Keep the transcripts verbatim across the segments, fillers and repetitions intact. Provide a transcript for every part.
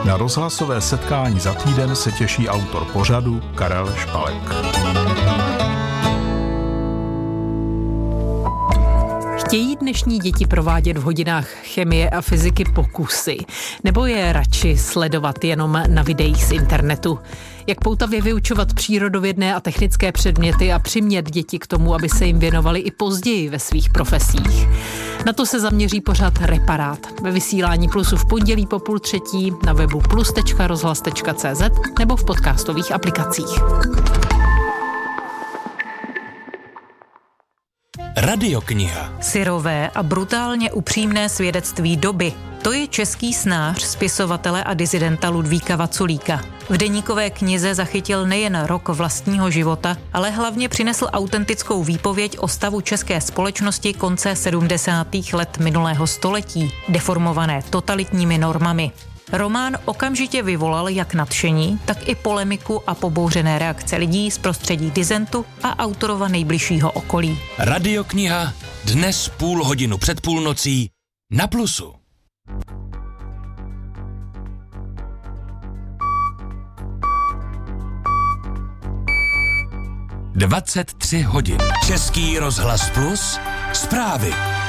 Na rozhlasové setkání za týden se těší autor pořadu Karel Špalek. Chtějí dnešní děti provádět v hodinách chemie a fyziky pokusy, nebo je radši sledovat jenom na videích z internetu? Jak poutavě vyučovat přírodovědné a technické předměty a přimět děti k tomu, aby se jim věnovali i později ve svých profesích? Na to se zaměří pořad Reparát ve vysílání Plusu v pondělí po půl třetí na webu plus tečka rozhlas tečka cé zet nebo v podcastových aplikacích. Radiokniha. Syrové a brutálně upřímné svědectví doby. To je český snář, spisovatele a disidenta Ludvíka Vaculíka. V deníkové knize zachytil nejen rok vlastního života, ale hlavně přinesl autentickou výpověď o stavu české společnosti konce sedmdesátých let minulého století, deformované totalitními normami. Román okamžitě vyvolal jak nadšení, tak i polemiku a pobouřené reakce lidí z prostředí disentu a autorova nejbližšího okolí. Radiokniha dnes půl hodinu před půlnocí na Plusu. dvacet tři hodin. Český rozhlas Plus. Zprávy.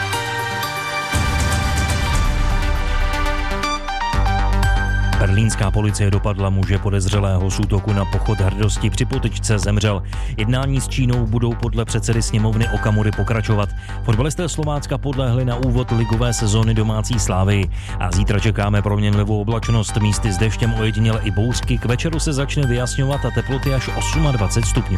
Berlínská policie dopadla muže podezřelého z útoku na pochod hrdosti, při potyčce zemřel. Jednání s Čínou budou podle předsedy sněmovny Okamury pokračovat. Fotbalisté Slovácka podlehli na úvod ligové sezóny domácí Slavii. A zítra čekáme proměnlivou oblačnost, místy s deštěm ojediněle i bouřky. K večeru se začne vyjasňovat a teploty až dvacet osm stupňů.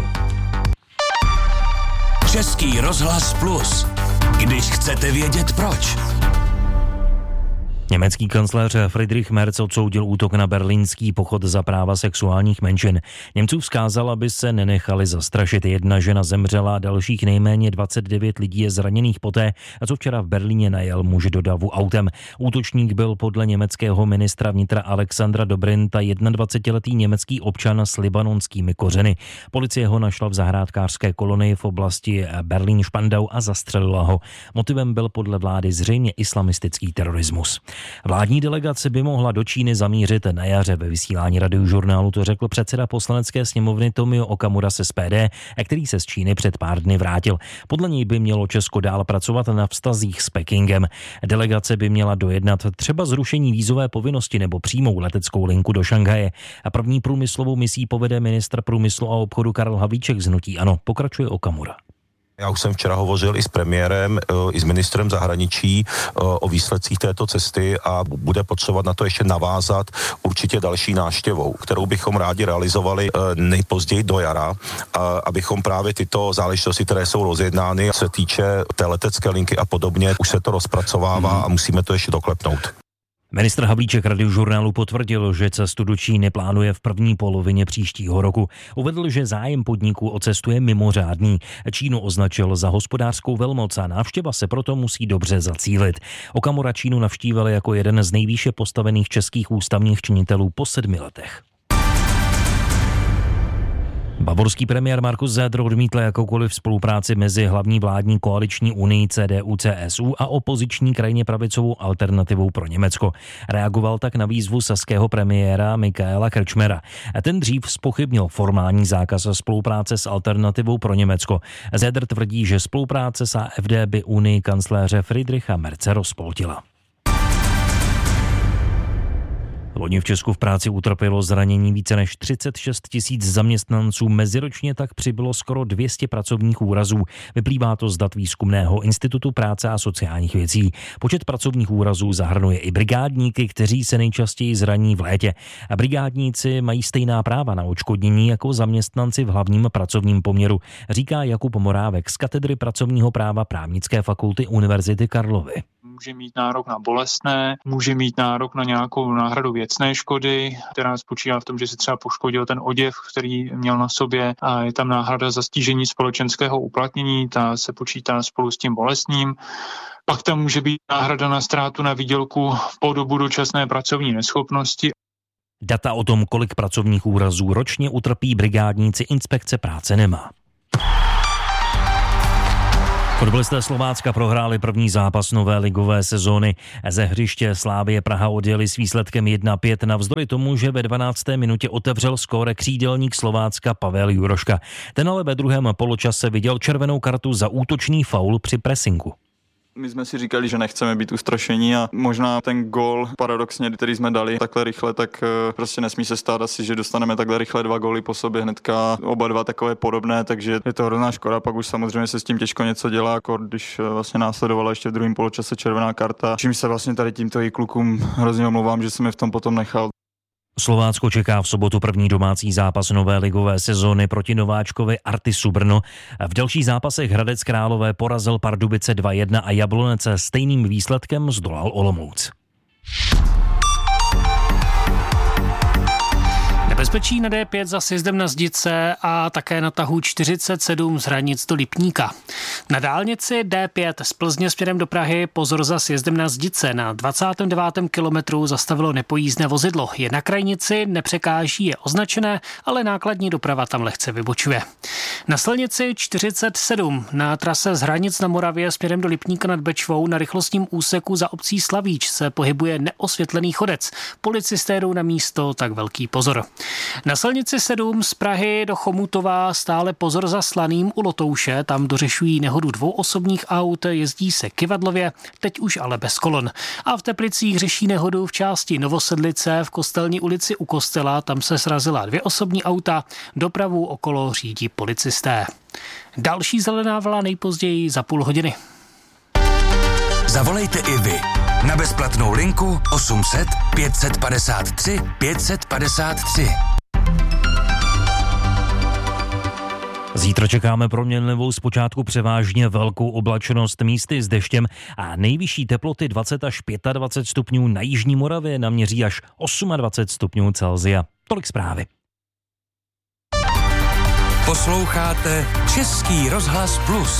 Český rozhlas Plus. Když chcete vědět proč. Německý kancléř Friedrich Merz odsoudil útok na berlínský pochod za práva sexuálních menšin. Němců vzkázal, aby se nenechali zastrašit. Jedna žena zemřela, dalších nejméně dvacet devět lidí je zraněných poté, co včera v Berlíně najel muž do davu autem. Útočník byl podle německého ministra vnitra Alexandra Dobrinta dvacetijednoletý německý občan s libanonskými kořeny. Policie ho našla v zahrádkářské kolonii v oblasti Berlín-Špandau a zastřelila ho. Motivem byl podle vlády zřejmě islamistický terorismus. Vládní delegace by mohla do Číny zamířit na jaře. Ve vysílání Radiožurnálu to řekl předseda poslanecké sněmovny Tomio Okamura z es pé dé, který se z Číny před pár dny vrátil. Podle něj by mělo Česko dál pracovat na vztazích s Pekingem. Delegace by měla dojednat třeba zrušení vízové povinnosti nebo přímou leteckou linku do Šanghaje. A první průmyslovou misí povede ministr průmyslu a obchodu Karel Havlíček z hnutí ANO, pokračuje Okamura. Já už jsem včera hovořil i s premiérem, i s ministrem zahraničí o výsledcích této cesty a bude potřebovat na to ještě navázat určitě další návštěvou, kterou bychom rádi realizovali nejpozději do jara, abychom právě tyto záležitosti, které jsou rozjednány, se týče té letecké linky a podobně, už se to rozpracovává a musíme to ještě doklepnout. Ministr Havlíček Radiožurnálu potvrdil, že cestu do Číny plánuje v první polovině příštího roku. Uvedl, že zájem podniků o cestu je mimořádný. Čínu označil za hospodářskou velmoc a návštěva se proto musí dobře zacílit. Okamura Čínu navštívil jako jeden z nejvýše postavených českých ústavních činitelů po sedmi letech. Bavorský premiér Markus Söder odmítl jakoukoliv spolupráci mezi hlavní vládní koaliční unii C D U C S U a opoziční krajně pravicovou Alternativou pro Německo. Reagoval tak na výzvu saského premiéra Michaela Kretschmera. Ten dřív zpochybnil formální zákaz spolupráce s Alternativou pro Německo. Söder tvrdí, že spolupráce s A F D by unii kancléře Friedricha Merze rozpoltila. Loni v Česku v práci utrpělo zranění více než třicet šest tisíc zaměstnanců, meziročně tak přibylo skoro dvě stě pracovních úrazů. Vyplývá to z dat Výzkumného institutu práce a sociálních věcí. Počet pracovních úrazů zahrnuje i brigádníky, kteří se nejčastěji zraní v létě. A brigádníci mají stejná práva na odškodnění jako zaměstnanci v hlavním pracovním poměru, říká Jakub Morávek z katedry pracovního práva Právnické fakulty Univerzity Karlovy. Může mít nárok na bolestné, může mít nárok na nějakou náhradu věcné škody, která spočívá v tom, že si třeba poškodil ten oděv, který měl na sobě, a je tam náhrada za stížení společenského uplatnění, ta se počítá spolu s tím bolestným. Pak tam může být náhrada na ztrátu na výdělku po dobu dočasné pracovní neschopnosti. Data o tom, kolik pracovních úrazů ročně utrpí brigádníci, inspekce práce nemá. Fotbalisté Slovácka prohráli první zápas nové ligové sezóny. Ze hřiště Slavie Praha odjeli s výsledkem jedna pět navzdory tomu, že ve dvanácté minutě otevřel skóre křídelník Slovácka Pavel Juroška. Ten ale ve druhém poločase viděl červenou kartu za útočný faul při pressingu. My jsme si říkali, že nechceme být ustrašení a možná ten gól paradoxně, který jsme dali takhle rychle, tak prostě nesmí se stát asi, že dostaneme takhle rychle dva góly po sobě hnedka, oba dva takové podobné, takže je to hrozná škoda, pak už samozřejmě se s tím těžko něco dělá, jako když vlastně následovala ještě v druhém poločase červená karta, čím se vlastně tady tímto i klukům hrozně omlouvám, že jsem je v tom potom nechal. Slovácko čeká v sobotu první domácí zápas nové ligové sezóny proti nováčkovi Artisu Brno. V dalších zápasech Hradec Králové porazil Pardubice dva jedna a Jablonec stejným výsledkem zdolal Olomouc. Nebezpečí na D pět za sjezdem na Zdice a také na tahu čtyřicet sedm z Hranic do Lipníka. Na dálnici D pět z Plzně směrem do Prahy pozor za sjezdem na Zdice. Na dvacátém devátém kilometru zastavilo nepojízdné vozidlo. Je na krajnici, nepřekáží, je označené, ale nákladní doprava tam lehce vybočuje. Na silnici čtyřicet sedm na trase z Hranic na Moravě směrem do Lipníka nad Bečvou na rychlostním úseku za obcí Slavíč se pohybuje neosvětlený chodec. Policisté jdou na místo, tak velký pozor. Na silnici sedm z Prahy do Chomutova stále pozor za Slaným u Lotouše, tam dořešují nehodu dvou osobních aut, jezdí se kyvadlově, teď už ale bez kolon. A v Teplicích řeší nehodu v části Novosedlice v Kostelní ulici u kostela, tam se srazila dvě osobní auta, dopravu okolo řídí policisté. Další zelená vlna nejpozději za půl hodiny. Zavolejte i vy na bezplatnou linku osm set pět padesát tři pět padesát tři. Zítra čekáme proměnlivou zpočátku převážně velkou oblačnost, místy s deštěm a nejvyšší teploty dvacet až dvacet pět stupňů, na jižní Moravě naměří až dvacet osm stupňů Celsia. Tolik zprávy. Posloucháte Český rozhlas Plus.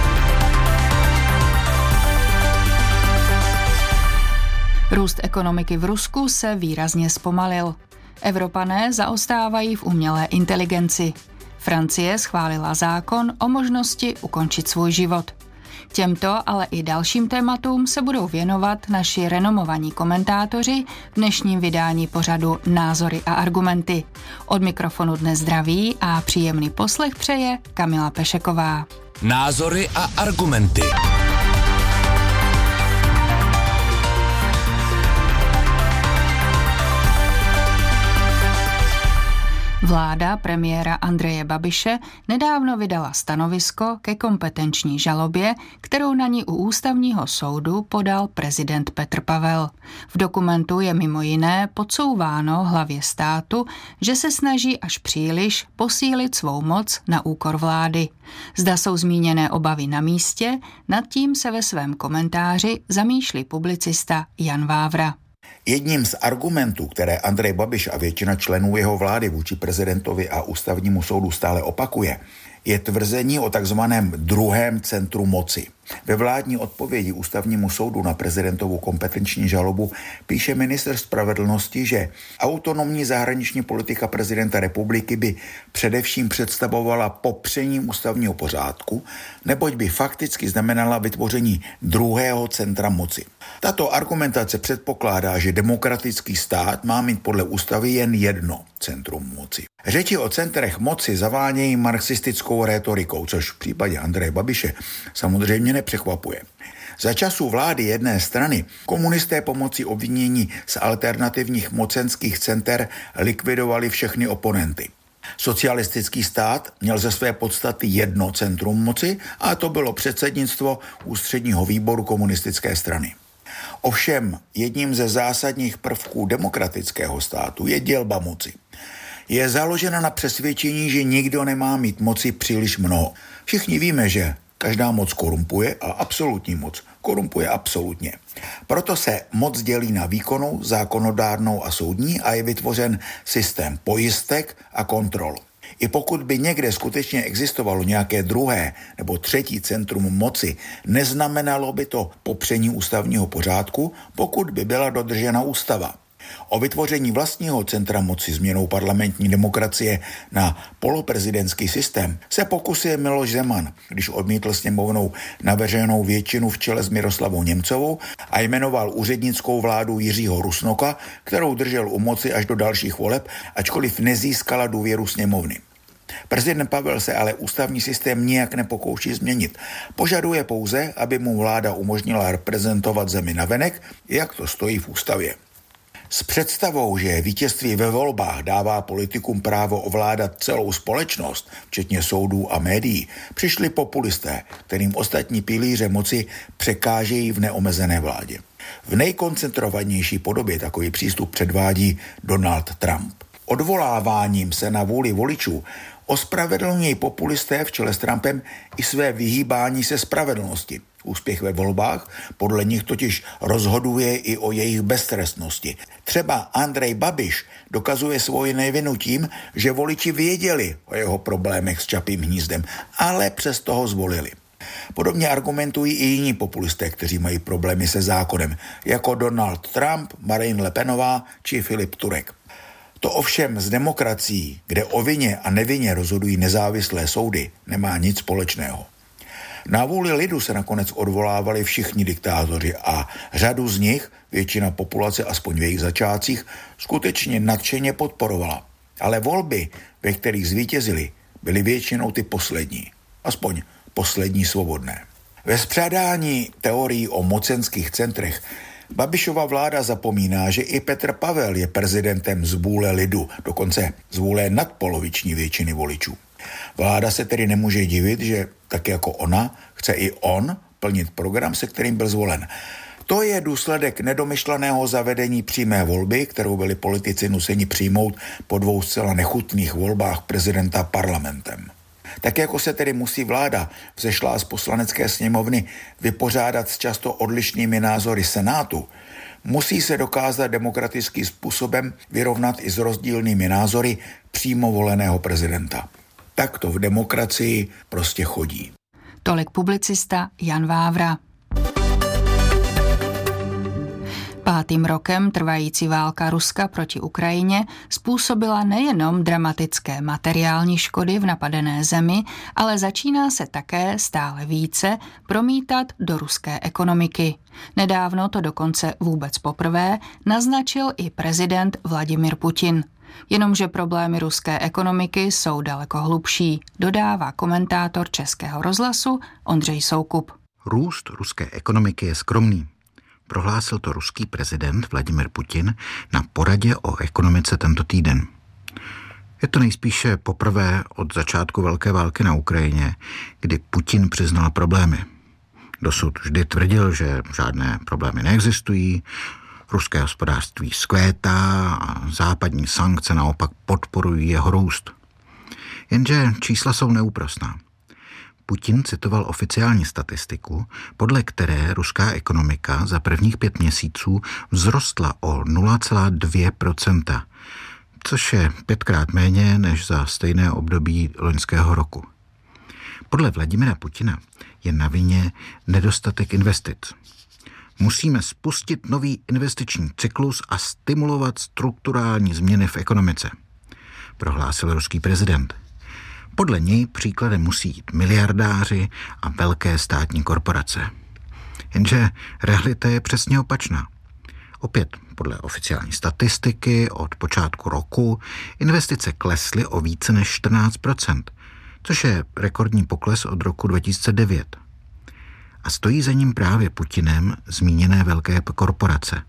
Růst ekonomiky v Rusku se výrazně zpomalil. Evropané zaostávají v umělé inteligenci. Francie schválila zákon o možnosti ukončit svůj život. Těmto, ale i dalším tématům se budou věnovat naši renomovaní komentátoři v dnešním vydání pořadu Názory a argumenty. Od mikrofonu dnes zdraví a příjemný poslech přeje Kamila Pešeková. Názory a argumenty. Vláda premiéra Andreje Babiše nedávno vydala stanovisko ke kompetenční žalobě, kterou na ní u ústavního soudu podal prezident Petr Pavel. V dokumentu je mimo jiné podsouváno hlavě státu, že se snaží až příliš posílit svou moc na úkor vlády. Zda jsou zmíněné obavy na místě, nad tím se ve svém komentáři zamýšlí publicista Jan Vávra. Jedním z argumentů, které Andrej Babiš a většina členů jeho vlády vůči prezidentovi a ústavnímu soudu stále opakuje, je tvrzení o takzvaném druhém centru moci. Ve vládní odpovědi ústavnímu soudu na prezidentovu kompetenční žalobu píše ministr spravedlnosti, že autonomní zahraniční politika prezidenta republiky by především představovala popření ústavního pořádku, neboť by fakticky znamenala vytvoření druhého centra moci. Tato argumentace předpokládá, že demokratický stát má mít podle ústavy jen jedno centrum moci. Řeči o centrech moci zavánějí marxistickou rétorikou, což v případě Andreje Babiše samozřejmě nepřekvapuje. Za časů vlády jedné strany komunisté pomocí obvinění z alternativních mocenských center likvidovali všechny oponenty. Socialistický stát měl ze své podstaty jedno centrum moci a to bylo předsednictvo ústředního výboru komunistické strany. Ovšem jedním ze zásadních prvků demokratického státu je dělba moci. Je založena na přesvědčení, že nikdo nemá mít moci příliš mnoho. Všichni víme, že každá moc korumpuje a absolutní moc korumpuje absolutně. Proto se moc dělí na výkonnou, zákonodárnou a soudní a je vytvořen systém pojistek a kontrol. I pokud by někde skutečně existovalo nějaké druhé nebo třetí centrum moci, neznamenalo by to popření ústavního pořádku, pokud by byla dodržena ústava. O vytvoření vlastního centra moci změnou parlamentní demokracie na poloprezidentský systém se pokusil Miloš Zeman, když odmítl sněmovnou navrženou většinu v čele s Miroslavou Němcovou a jmenoval úřednickou vládu Jiřího Rusnoka, kterou držel u moci až do dalších voleb, ačkoliv nezískala důvěru sněmovny. Prezident Pavel se ale ústavní systém nijak nepokouší změnit. Požaduje pouze, aby mu vláda umožnila reprezentovat zemi navenek, jak to stojí v ústavě. S představou, že vítězství ve volbách dává politikům právo ovládat celou společnost, včetně soudů a médií, přišli populisté, kterým ostatní pilíře moci překážejí v neomezené vládě. V nejkoncentrovanější podobě takový přístup předvádí Donald Trump. Odvoláváním se na vůli voličů ospravedlňují populisté v čele s Trumpem i své vyhýbání se spravedlnosti. Úspěch ve volbách podle nich totiž rozhoduje i o jejich beztrestnosti. Třeba Andrej Babiš dokazuje svoji nevinu tím, že voliči věděli o jeho problémech s Čapím hnízdem, ale přesto ho zvolili. Podobně argumentují i jiní populisté, kteří mají problémy se zákonem, jako Donald Trump, Marine Le Penová či Filip Turek. To ovšem s demokracií, kde o vině a nevině rozhodují nezávislé soudy, nemá nic společného. Na vůli lidu se nakonec odvolávali všichni diktátoři a řadu z nich, většina populace aspoň v jejich začátcích, skutečně nadšeně podporovala. Ale volby, ve kterých zvítězili, byly většinou ty poslední. Aspoň poslední svobodné. Ve spřádání teorií o mocenských centrech Babišova vláda zapomíná, že i Petr Pavel je prezidentem z vůle lidu, dokonce z vůle nadpoloviční většiny voličů. Vláda se tedy nemůže divit, že tak jako ona, chce i on plnit program, se kterým byl zvolen. To je důsledek nedomyšleného zavedení přímé volby, kterou byli politici nuceni přijmout po dvou zcela nechutných volbách prezidenta parlamentem. Tak jako se tedy musí vláda vzešlá z poslanecké sněmovny vypořádat s často odlišnými názory Senátu, musí se dokázat demokratickým způsobem vyrovnat i s rozdílnými názory přímo voleného prezidenta. Tak to v demokracii prostě chodí. Tolik publicista Jan Vávra. Pátým rokem trvající válka Ruska proti Ukrajině způsobila nejenom dramatické materiální škody v napadené zemi, ale začíná se také stále více promítat do ruské ekonomiky. Nedávno to dokonce vůbec poprvé naznačil i prezident Vladimir Putin. Jenomže problémy ruské ekonomiky jsou daleko hlubší, dodává komentátor Českého rozhlasu Ondřej Soukup. Růst ruské ekonomiky je skromný. Prohlásil to ruský prezident Vladimir Putin na poradě o ekonomice tento týden. Je to nejspíše poprvé od začátku velké války na Ukrajině, kdy Putin přiznal problémy. Dosud vždy tvrdil, že žádné problémy neexistují, ruské hospodářství zkvétá a západní sankce naopak podporují jeho růst. Jenže čísla jsou neúprosná. Putin citoval oficiální statistiku, podle které ruská ekonomika za prvních pět měsíců vzrostla o nula celá dvě procenta, což je pětkrát méně než za stejné období loňského roku. Podle Vladimira Putina je na vině nedostatek investic. Musíme spustit nový investiční cyklus a stimulovat strukturální změny v ekonomice, prohlásil ruský prezident. Podle něj příkladem musí jít miliardáři a velké státní korporace. Jenže realita je přesně opačná. Opět podle oficiální statistiky od počátku roku investice klesly o více než čtrnáct procent, což je rekordní pokles od roku dva tisíce devět. A stojí za ním právě Putinem zmíněné velké korporace.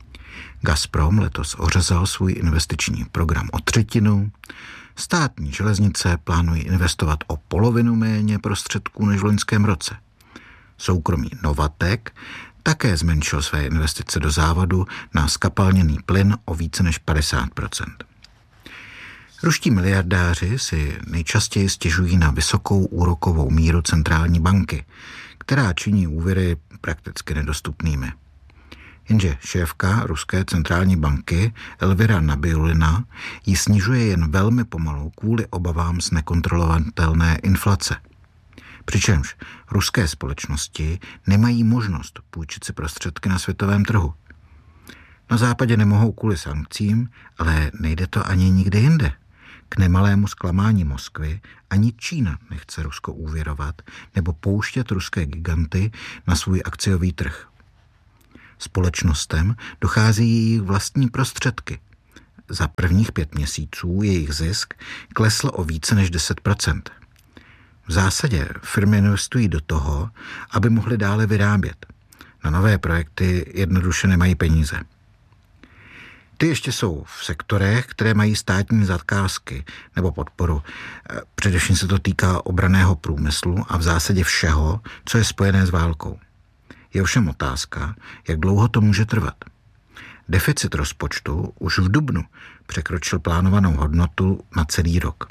Gazprom letos ořezal svůj investiční program o třetinu, státní železnice plánují investovat o polovinu méně prostředků než v loňském roce. Soukromý Novatek také zmenšil své investice do závodu na zkapalněný plyn o více než padesát procent. Ruští miliardáři si nejčastěji stěžují na vysokou úrokovou míru centrální banky, která činí úvěry prakticky nedostupnými. Jenže šéfka ruské centrální banky Elvira Nabiulina ji snižuje jen velmi pomalu kvůli obavám z nekontrolovatelné inflace. Přičemž ruské společnosti nemají možnost půjčit si prostředky na světovém trhu. Na západě nemohou kvůli sankcím, ale nejde to ani nikde jinde. K nemalému zklamání Moskvy ani Čína nechce Rusko úvěrovat nebo pouštět ruské giganty na svůj akciový trh. Společnostem dochází jejich vlastní prostředky. Za prvních pět měsíců jejich zisk klesl o více než deset procent. V zásadě firmy investují do toho, aby mohly dále vyrábět. Na nové projekty jednoduše nemají peníze. Ty ještě jsou v sektorech, které mají státní zakázky nebo podporu. Především se to týká obranného průmyslu a v zásadě všeho, co je spojené s válkou. Je ovšem otázka, jak dlouho to může trvat. Deficit rozpočtu už v dubnu překročil plánovanou hodnotu na celý rok.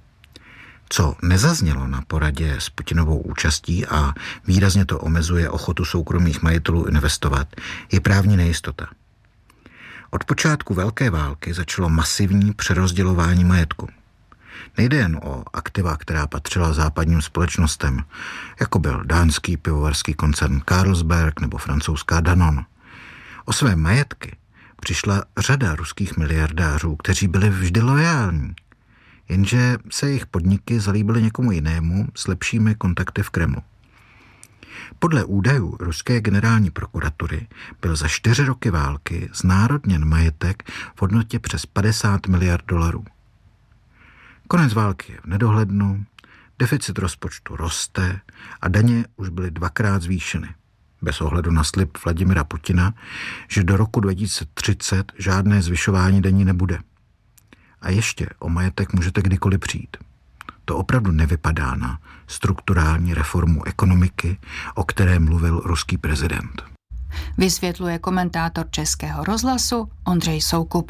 Co nezaznělo na poradě s Putinovou účastí a výrazně to omezuje ochotu soukromých majitelů investovat, je právní nejistota. Od počátku velké války začalo masivní přerozdělování majetku. Nejde jen o aktiva, která patřila západním společnostem, jako byl dánský pivovarský koncern Carlsberg nebo francouzská Danone. O své majetky přišla řada ruských miliardářů, kteří byli vždy loajální, jenže se jejich podniky zalíbily někomu jinému s lepšími kontakty v Kremlu. Podle údajů ruské generální prokuratury byl za čtyři roky války znárodněn majetek v hodnotě přes padesát miliard dolarů. Konec války je v nedohlednu, deficit rozpočtu roste a daně už byly dvakrát zvýšeny. Bez ohledu na slib Vladimira Putina, že do roku dva tisíce třicet žádné zvyšování daní nebude. A ještě o majetek můžete kdykoliv přijít. To opravdu nevypadá na strukturální reformu ekonomiky, o které mluvil ruský prezident. Vysvětluje komentátor Českého rozhlasu Ondřej Soukup.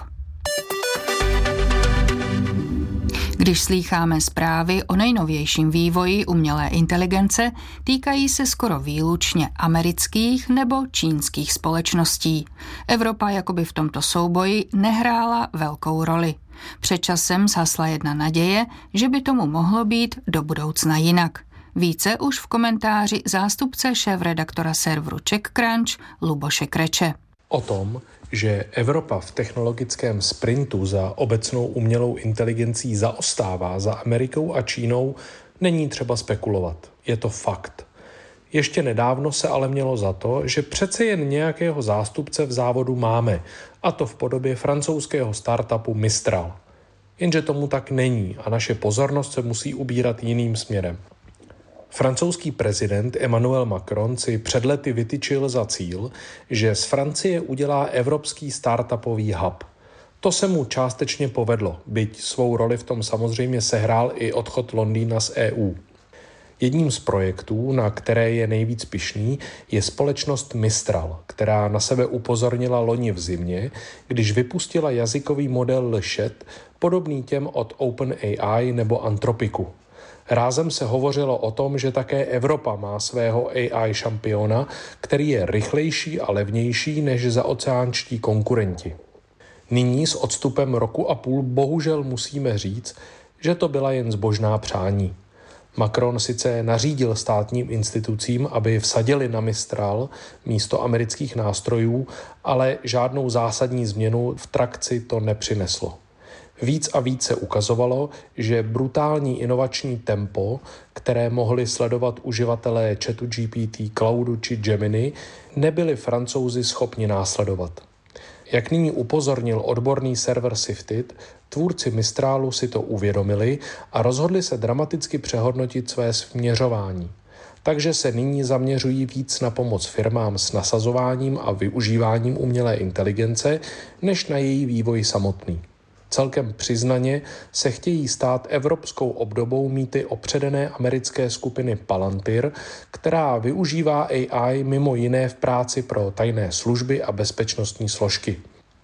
Když slýcháme zprávy o nejnovějším vývoji umělé inteligence, týkají se skoro výlučně amerických nebo čínských společností. Evropa jakoby v tomto souboji nehrála velkou roli. Před časem zhasla jedna naděje, že by tomu mohlo být do budoucna jinak. Více už v komentáři zástupce šéfredaktora serveru CzechCrunch Luboše Kreče. O tom, že Evropa v technologickém sprintu za obecnou umělou inteligencí zaostává za Amerikou a Čínou, není třeba spekulovat. Je to fakt. Ještě nedávno se ale mělo za to, že přece jen nějakého zástupce v závodu máme, a to v podobě francouzského startupu Mistral. Jenže tomu tak není a naše pozornost se musí ubírat jiným směrem. Francouzský prezident Emmanuel Macron si před lety vytyčil za cíl, že z Francie udělá evropský startupový hub. To se mu částečně povedlo, byť svou roli v tom samozřejmě sehrál i odchod Londýna z E U. Jedním z projektů, na které je nejvíc pyšný, je společnost Mistral, která na sebe upozornila loni v zimě, když vypustila jazykový model Lechet, podobný těm od OpenAI nebo Anthropicu. Rázem se hovořilo o tom, že také Evropa má svého A I šampiona, který je rychlejší a levnější než zaoceánští konkurenti. Nyní s odstupem roku a půl bohužel musíme říct, že to byla jen zbožná přání. Macron sice nařídil státním institucím, aby vsadili na Mistral místo amerických nástrojů, ale žádnou zásadní změnu v trakci to nepřineslo. Víc a víc se ukazovalo, že brutální inovační tempo, které mohli sledovat uživatelé chatu G P T, Cloudu či Gemini, nebyli Francouzi schopni následovat. Jak nyní upozornil odborný server Sifted, tvůrci Mistralu si to uvědomili a rozhodli se dramaticky přehodnotit své směřování. Takže se nyní zaměřují víc na pomoc firmám s nasazováním a využíváním umělé inteligence, než na její vývoj samotný. Celkem přiznaně se chtějí stát evropskou obdobou mýty opředené americké skupiny Palantir, která využívá A I mimo jiné v práci pro tajné služby a bezpečnostní složky.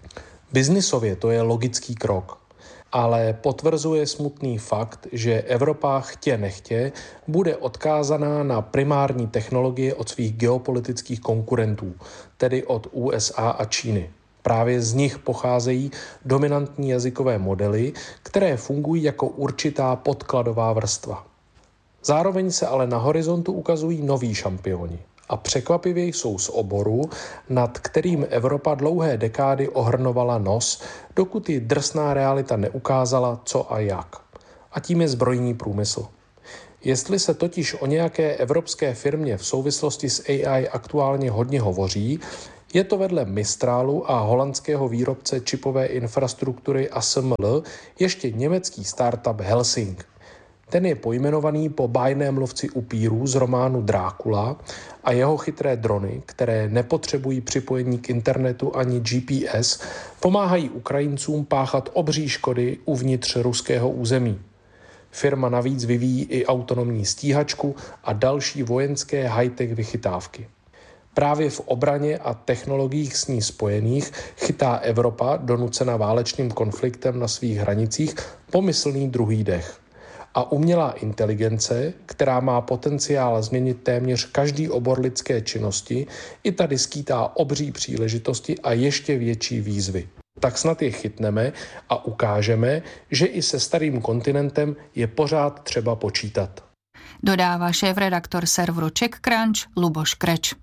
Biznisově to je logický krok, ale potvrzuje smutný fakt, že Evropa chtě nechtě bude odkázaná na primární technologie od svých geopolitických konkurentů, tedy od U S A a Číny. Právě z nich pocházejí dominantní jazykové modely, které fungují jako určitá podkladová vrstva. Zároveň se ale na horizontu ukazují noví šampioni. a překvapivě jsou z oboru, nad kterým Evropa dlouhé dekády ohrnovala nos, dokud ji drsná realita neukázala, co a jak. A tím je zbrojní průmysl. Jestli se totiž o nějaké evropské firmě v souvislosti s A I aktuálně hodně hovoří, je to vedle Mistrálu a holandského výrobce čipové infrastruktury A S M L ještě německý startup Helsing. Ten je pojmenovaný po bájném lovci upírů z románu Drákula a jeho chytré drony, které nepotřebují připojení k internetu ani G P S, pomáhají Ukrajincům páchat obří škody uvnitř ruského území. Firma navíc vyvíjí i autonomní stíhačku a další vojenské high-tech vychytávky. Právě v obraně a technologiích s ní spojených chytá Evropa, donucena válečným konfliktem na svých hranicích, pomyslný druhý dech. A umělá inteligence, která má potenciál změnit téměř každý obor lidské činnosti, i tady skýtá obří příležitosti a ještě větší výzvy. Tak snad je chytneme a ukážeme, že i se starým kontinentem je pořád třeba počítat. Dodává šéfredaktor serveru CzechCrunch Luboš Kreč.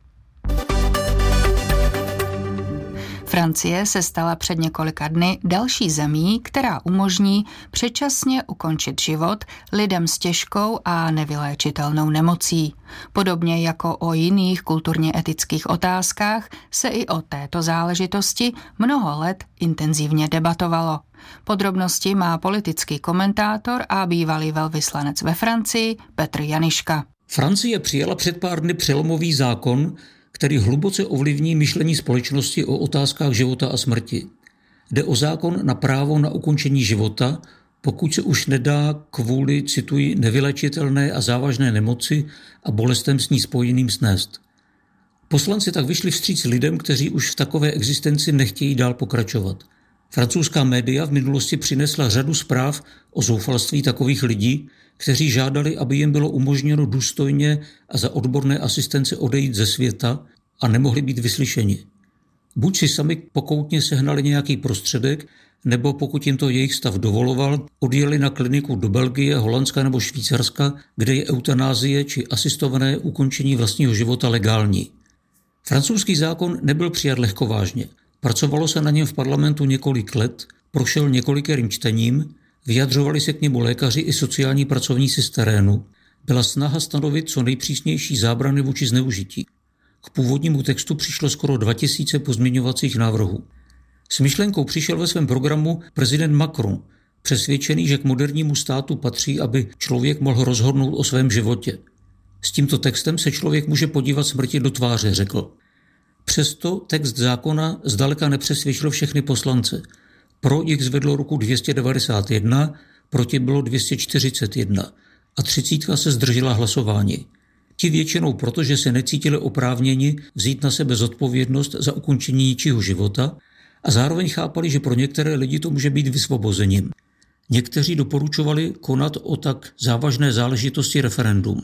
Francie se stala před několika dny další zemí, která umožní předčasně ukončit život lidem s těžkou a nevyléčitelnou nemocí. Podobně jako o jiných kulturně etických otázkách se i o této záležitosti mnoho let intenzivně debatovalo. Podrobnosti má politický komentátor a bývalý velvyslanec ve Francii Petr Janiška. Francie přijala před pár dny přelomový zákon, který hluboce ovlivní myšlení společnosti o otázkách života a smrti. Jde o zákon na právo na ukončení života, pokud se už nedá kvůli, cituji, nevylečitelné a závažné nemoci a bolestem s ní spojeným snést. Poslanci tak vyšli vstříc lidem, kteří už v takové existenci nechtějí dál pokračovat. Francouzská média v minulosti přinesla řadu zpráv o zoufalství takových lidí, kteří žádali, aby jim bylo umožněno důstojně a za odborné asistence odejít ze světa a nemohli být vyslyšeni. Buď si sami pokoutně sehnali nějaký prostředek, nebo pokud jim to jejich stav dovoloval, odjeli na kliniku do Belgie, Holandska nebo Švýcarska, kde je eutanázie či asistované ukončení vlastního života legální. Francouzský zákon nebyl přijat lehkovážně. Pracovalo se na něm v parlamentu několik let, prošel několikerým čtením, vyjadřovali se k němu lékaři i sociální pracovníci z terénu. Byla snaha stanovit co nejpřísnější zábrany vůči zneužití. K původnímu textu přišlo skoro dva tisíce pozměňovacích návrhů. S myšlenkou přišel ve svém programu prezident Macron, přesvědčený, že k modernímu státu patří, aby člověk mohl rozhodnout o svém životě. S tímto textem se člověk může podívat smrti do tváře, řekl. Přesto text zákona zdaleka nepřesvědčil všechny poslance. Pro jich zvedlo ruku dvě stě devadesát jedna, proti bylo dvě stě čtyřicet jedna a třicítka se zdržela hlasování. Ti většinou proto, že se necítili oprávněni vzít na sebe zodpovědnost za ukončení ničího života a zároveň chápali, že pro některé lidi to může být vysvobozením. Někteří doporučovali konat o tak závažné záležitosti referendum.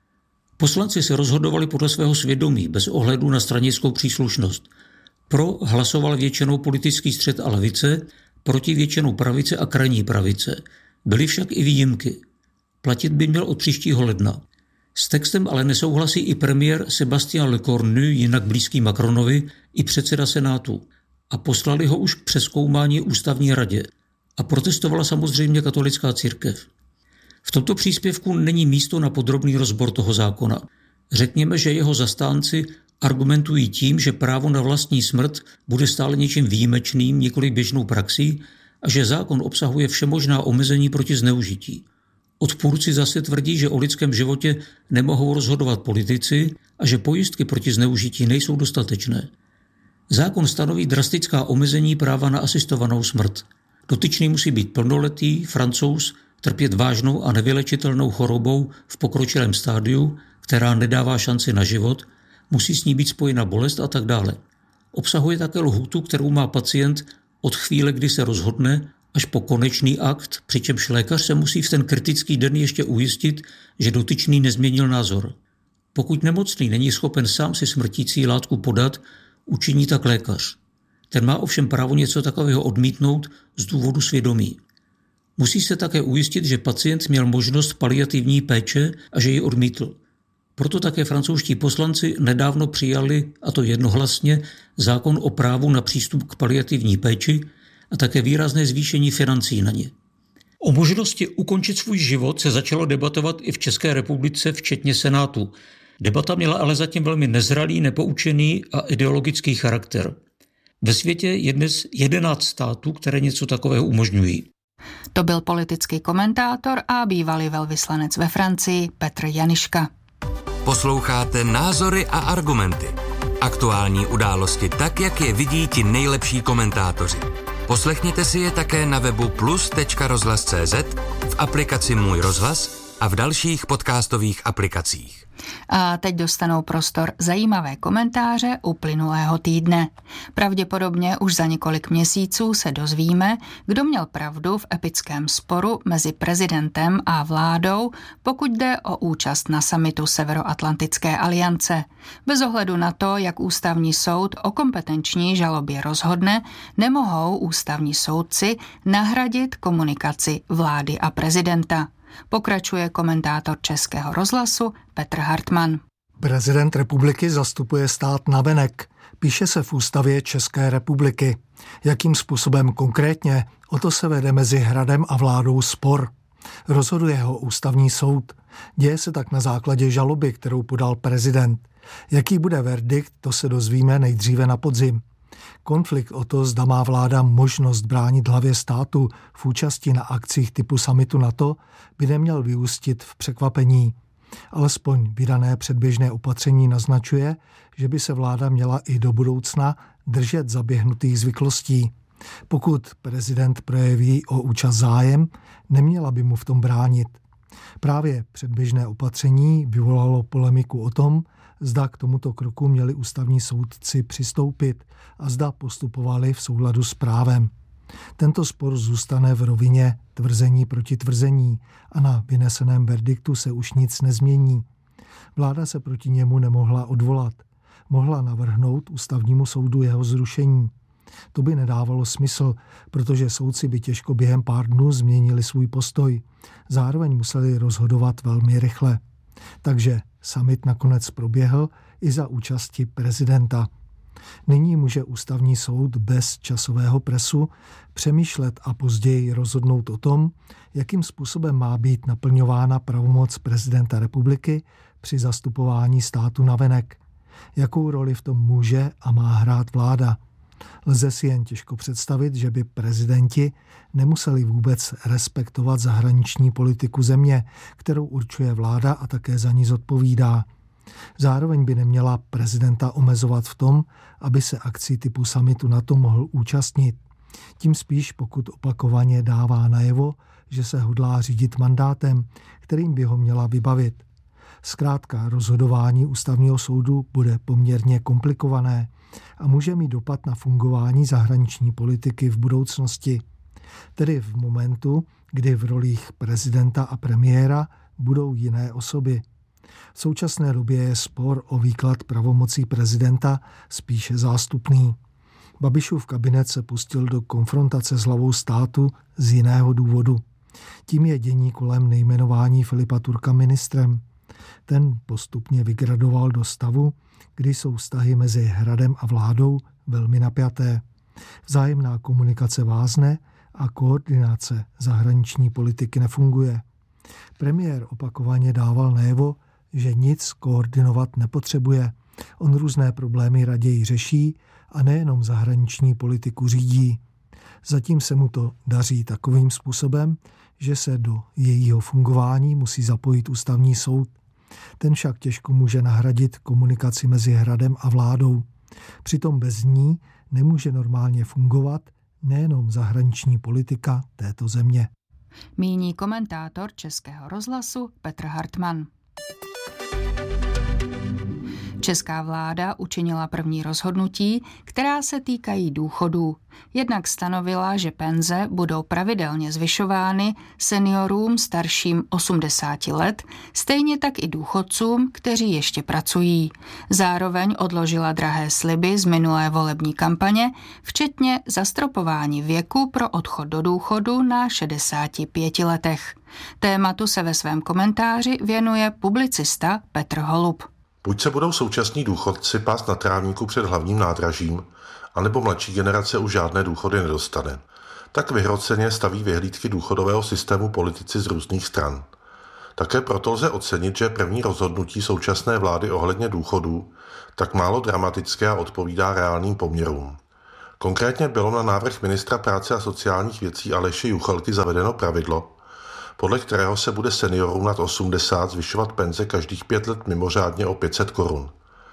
Poslanci se rozhodovali podle svého svědomí, bez ohledu na stranickou příslušnost. Pro hlasoval většinou politický střed a levice, proti většinou pravice a krajní pravice. Byly však i výjimky. Platit by měl od příštího ledna. S textem ale nesouhlasí i premiér Sébastien Lecornu, jinak blízký Macronovi, i předseda Senátu. A poslali ho už k přezkoumání ústavní radě. A protestovala samozřejmě katolická církev. V tomto příspěvku není místo na podrobný rozbor toho zákona. Řekněme, že jeho zastánci argumentují tím, že právo na vlastní smrt bude stále něčím výjimečným, nikoli běžnou praxí a že zákon obsahuje všemožná omezení proti zneužití. Odpůrci zase tvrdí, že o lidském životě nemohou rozhodovat politici a že pojistky proti zneužití nejsou dostatečné. Zákon stanoví drastická omezení práva na asistovanou smrt. Dotyčný musí být plnoletý, Francouz, trpět vážnou a nevylečitelnou chorobou v pokročilém stádiu, která nedává šanci na život, musí s ní být spojena bolest a tak dále. Obsahuje také lhůtu, kterou má pacient od chvíle, kdy se rozhodne, až po konečný akt, přičemž lékař se musí v ten kritický den ještě ujistit, že dotyčný nezměnil názor. Pokud nemocný není schopen sám si smrtící látku podat, učiní tak lékař. Ten má ovšem právo něco takového odmítnout z důvodu svědomí. Musí se také ujistit, že pacient měl možnost paliativní péče a že ji odmítl. Proto také francouzští poslanci nedávno přijali, a to jednohlasně, zákon o právu na přístup k paliativní péči a také výrazné zvýšení financí na ně. O možnosti ukončit svůj život se začalo debatovat i v České republice, včetně Senátu. Debata měla ale zatím velmi nezralý, nepoučený a ideologický charakter. Ve světě je dnes jedenáct států, které něco takového umožňují. To byl politický komentátor a bývalý velvyslanec ve Francii Petr Janiška. Posloucháte Názory a argumenty. Aktuální události tak, jak je vidí ti nejlepší komentátoři. Poslechněte si je také na webu plus tečka rozhlas tečka cé zet, v aplikaci Můj rozhlas a v dalších podcastových aplikacích. A teď dostanou prostor zajímavé komentáře uplynulého týdne. Pravděpodobně už za několik měsíců se dozvíme, kdo měl pravdu v epickém sporu mezi prezidentem a vládou, pokud jde o účast na summitu Severoatlantické aliance. Bez ohledu na to, jak ústavní soud o kompetenční žalobě rozhodne, nemohou ústavní soudci nahradit komunikaci vlády a prezidenta. Pokračuje komentátor Českého rozhlasu Petr Hartmann. Prezident republiky zastupuje stát navenek. Píše se v ústavě České republiky. Jakým způsobem konkrétně, o to se vede mezi Hradem a vládou spor. Rozhoduje ho ústavní soud. Děje se tak na základě žaloby, kterou podal prezident. Jaký bude verdikt, to se dozvíme nejdříve na podzim. Konflikt o to, zda má vláda možnost bránit hlavě státu v účasti na akcích typu summitu NATO, by neměl vyústit v překvapení. Alespoň vydané předběžné opatření naznačuje, že by se vláda měla i do budoucna držet zaběhnutých zvyklostí. Pokud prezident projeví o účast zájem, neměla by mu v tom bránit. Právě předběžné opatření vyvolalo polemiku o tom, zda k tomuto kroku měli ústavní soudci přistoupit a zda postupovali v souladu s právem. Tento spor zůstane v rovině tvrzení proti tvrzení a na vyneseném verdiktu se už nic nezmění. Vláda se proti němu nemohla odvolat. Mohla navrhnout ústavnímu soudu jeho zrušení. To by nedávalo smysl, protože soudci by těžko během pár dnů změnili svůj postoj. Zároveň museli rozhodovat velmi rychle. Takže summit nakonec proběhl i za účasti prezidenta. Nyní může ústavní soud bez časového presu přemýšlet a později rozhodnout o tom, jakým způsobem má být naplňována pravomoc prezidenta republiky při zastupování státu navenek. Jakou roli v tom může a má hrát vláda. Lze si jen těžko představit, že by prezidenti nemuseli vůbec respektovat zahraniční politiku země, kterou určuje vláda a také za ní zodpovídá. Zároveň by neměla prezidenta omezovat v tom, aby se akcí typu summitu NATO mohl účastnit. Tím spíš, pokud opakovaně dává najevo, že se hodlá řídit mandátem, kterým by ho měla vybavit. Zkrátka rozhodování ústavního soudu bude poměrně komplikované a může mít dopad na fungování zahraniční politiky v budoucnosti. Tedy v momentu, kdy v rolích prezidenta a premiéra budou jiné osoby. V současné době je spor o výklad pravomocí prezidenta spíše zástupný. Babišův kabinet se pustil do konfrontace s hlavou státu z jiného důvodu. Tím je dění kolem nejmenování Filipa Turka ministrem. Ten postupně vygradoval do stavu, kdy jsou vztahy mezi Hradem a vládou velmi napjaté. Vzájemná komunikace vázne a koordinace zahraniční politiky nefunguje. Premiér opakovaně dával najevo, že nic koordinovat nepotřebuje. On různé problémy raději řeší a nejenom zahraniční politiku řídí. Zatím se mu to daří takovým způsobem, že se do jejího fungování musí zapojit ústavní soud. Ten však těžko může nahradit komunikaci mezi Hradem a vládou. Přitom bez ní nemůže normálně fungovat nejenom zahraniční politika této země. Míní komentátor Českého rozhlasu Petr Hartmann. Česká vláda učinila první rozhodnutí, která se týkají důchodů. Jednak stanovila, že penze budou pravidelně zvyšovány seniorům starším osmdesáti let, stejně tak i důchodcům, kteří ještě pracují. Zároveň odložila drahé sliby z minulé volební kampaně, včetně zastropování věku pro odchod do důchodu na šedesáti pěti letech. Tématu se ve svém komentáři věnuje publicista Petr Holub. Buď se budou současní důchodci pást na trávníku před hlavním nádražím, anebo mladší generace už žádné důchody nedostane. Tak vyhroceně staví vyhlídky důchodového systému politici z různých stran. Také proto lze ocenit, že první rozhodnutí současné vlády ohledně důchodů tak málo dramatické a odpovídá reálným poměrům. Konkrétně bylo na návrh ministra práce a sociálních věcí Aleše Juchelky zavedeno pravidlo, podle kterého se bude seniorům nad osmdesát zvyšovat penze každých pět let mimořádně o pět set korun.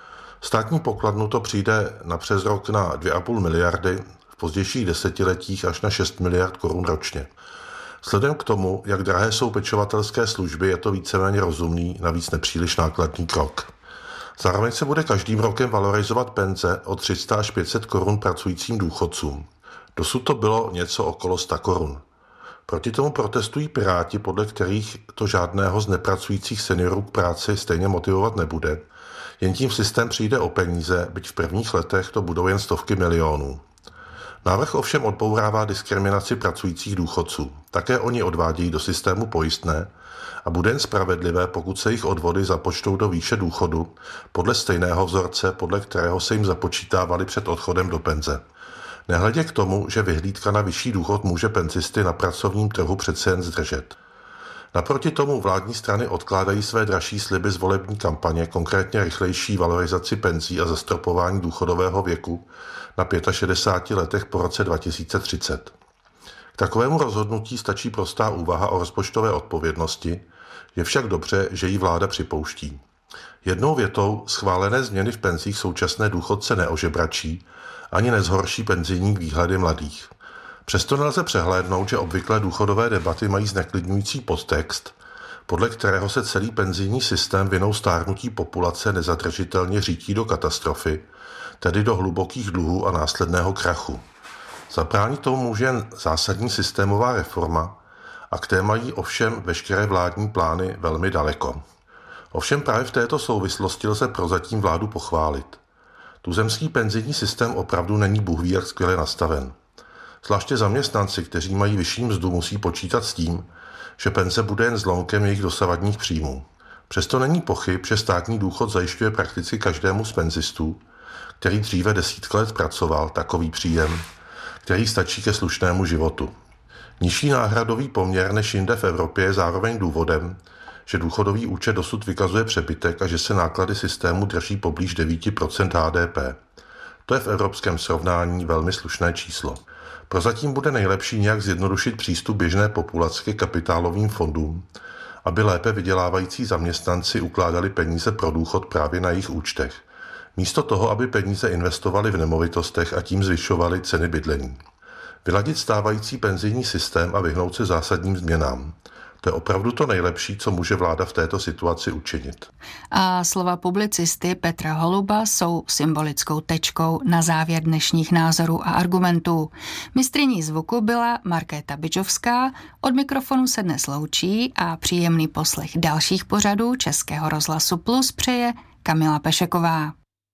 Státní pokladnu to přijde na přes rok na dvě a půl miliardy, v pozdějších desetiletích až na šest miliard korun ročně. Vzhledem k tomu, jak drahé jsou pečovatelské služby, je to víceméně rozumný, navíc nepříliš nákladný krok. Zároveň se bude každým rokem valorizovat penze o tři sta až pět set korun pracujícím důchodcům. Dosud to bylo něco okolo sta korun. Proti tomu protestují Piráti, podle kterých to žádného z nepracujících seniorů k práci stejně motivovat nebude. Jen tím systém přijde o peníze, byť v prvních letech to budou jen stovky milionů. Návrh ovšem odbourává diskriminaci pracujících důchodců. Také oni odvádějí do systému pojistné a bude jen spravedlivé, pokud se jejich odvody započtou do výše důchodu podle stejného vzorce, podle kterého se jim započítávali před odchodem do penze. Nehledě k tomu, že vyhlídka na vyšší důchod může penzisty na pracovním trhu přece jen zdržet. Naproti tomu vládní strany odkládají své dražší sliby z volební kampaně, konkrétně rychlejší valorizaci penzí a zastropování důchodového věku na šedesáti pěti letech po roce dva tisíce třicet. K takovému rozhodnutí stačí prostá úvaha o rozpočtové odpovědnosti, je však dobře, že ji vláda připouští. Jednou větou schválené změny v penzích současné důchodce neožebračí, ani nezhorší penzijní výhledy mladých. Přesto nelze přehlédnout, že obvyklé důchodové debaty mají zneklidňující podtext, podle kterého se celý penzijní systém vinou stárnutí populace nezadržitelně řítí do katastrofy, tedy do hlubokých dluhů a následného krachu. Zabránit tomu může jen zásadní systémová reforma a k té mají ovšem veškeré vládní plány velmi daleko. Ovšem právě v této souvislosti lze prozatím vládu pochválit. Tuzemský penzijní systém opravdu není bůhví jak skvěle nastaven. Zvláště zaměstnanci, kteří mají vyšší mzdu, musí počítat s tím, že penze bude jen zlomkem jejich dosavadních příjmů. Přesto není pochyb, že státní důchod zajišťuje prakticky každému z penzistů, který dříve desítky let pracoval, takový příjem, který stačí ke slušnému životu. Nižší náhradový poměr než jinde v Evropě je zároveň důvodem, že důchodový účet dosud vykazuje přebytek a že se náklady systému drží poblíž devět procent H D P. To je v evropském srovnání velmi slušné číslo. Prozatím bude nejlepší nějak zjednodušit přístup běžné populace ke kapitálovým fondům, aby lépe vydělávající zaměstnanci ukládali peníze pro důchod právě na jejich účtech, místo toho, aby peníze investovali v nemovitostech a tím zvyšovali ceny bydlení. Vyladit stávající penzijní systém a vyhnout se zásadním změnám. To je opravdu to nejlepší, co může vláda v této situaci učinit. A slova publicisty Petra Holuba jsou symbolickou tečkou na závěr dnešních názorů a argumentů. Mistryní zvuku byla Markéta Byčovská, od mikrofonu se dnes loučí a příjemný poslech dalších pořadů Českého rozhlasu Plus přeje Kamila Pešeková.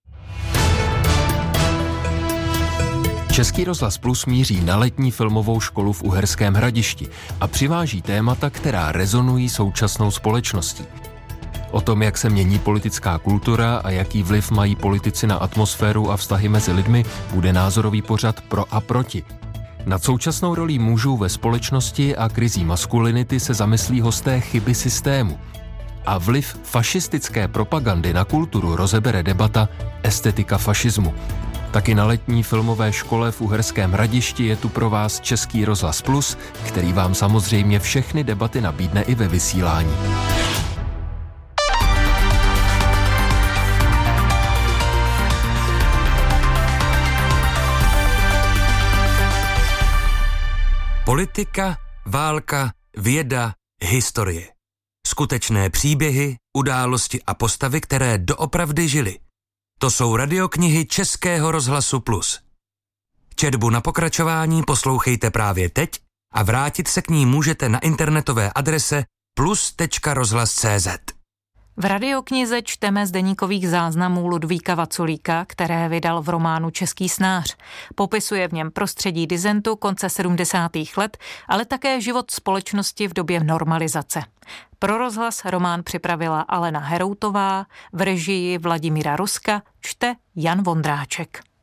Český rozhlas Plus míří na letní filmovou školu v Uherském Hradišti a přiváží témata, která rezonují současnou společností. O tom, jak se mění politická kultura a jaký vliv mají politici na atmosféru a vztahy mezi lidmi, bude názorový pořad Pro a proti. Nad současnou rolí mužů ve společnosti a krizí maskulinity se zamyslí hosté Chyby systému. A vliv fašistické propagandy na kulturu rozebere debata Estetika fašismu. Taky na letní filmové škole v Uherském Hradišti je tu pro vás Český rozhlas Plus, který vám samozřejmě všechny debaty nabídne i ve vysílání. Politika, válka, věda, historie. Skutečné příběhy, události a postavy, které doopravdy žily. To jsou radioknihy Českého rozhlasu Plus. Četbu na pokračování poslouchejte právě teď a vrátit se k ní můžete na internetové adrese plus tečka rozhlas tečka cé zet. V radioknize čteme z deníkových záznamů Ludvíka Vaculíka, které vydal v románu Český snář. Popisuje v něm prostředí disentu konce sedmdesátých let, ale také život společnosti v době normalizace. Pro rozhlas román připravila Alena Heroutová, v režii Vladimíra Ruska čte Jan Vondráček.